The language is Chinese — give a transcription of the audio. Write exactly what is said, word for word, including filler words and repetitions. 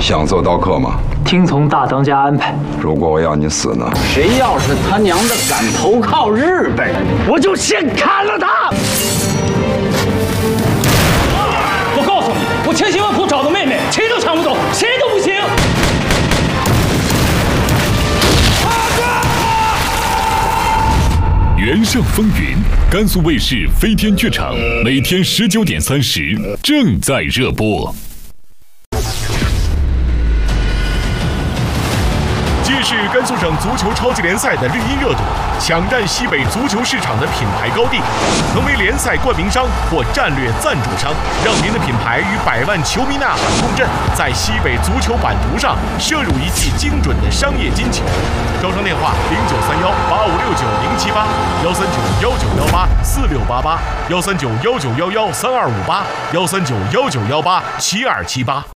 想做刀客吗？ 听从大当家安排。 如果我要你死呢？ 谁要是他娘的敢投靠日本人，我就先砍了他！ 我告诉你，我千辛万苦找的妹妹，谁都抢不走，谁都不行。 原上风云，甘肃卫视飞天剧场，每天十九点三十正在热播。 揭示甘肃省足球超级联赛的绿茵热度，抢占西北足球市场的品牌高地，成为联赛冠名商或战略赞助商，让您的品牌与百万球迷呐喊共振，在西北足球版图上摄入一记精准的商业金球。招商电话零九三幺八五六九零七八幺三九幺九幺八四六八八幺三九幺九幺幺三二五八幺三九幺九幺八七二七八。